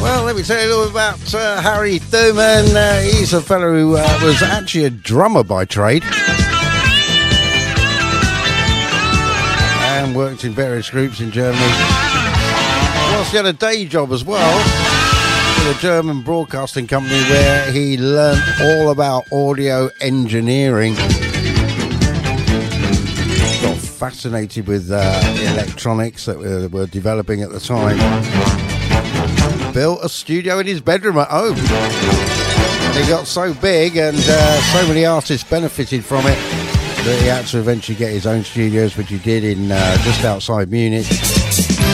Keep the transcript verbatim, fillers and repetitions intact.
Well, let me tell you a little about uh, Harry Thuman. Uh, he's a fellow who uh, was actually a drummer by trade and worked in various groups in Germany. Whilst he had a day job as well with a German broadcasting company where he learnt all about audio engineering. Got fascinated with uh, electronics that were, were developing at the time. Built a studio in his bedroom at home. And it got so big and uh, so many artists benefited from it that he had to eventually get his own studios, which he did in uh, just outside Munich.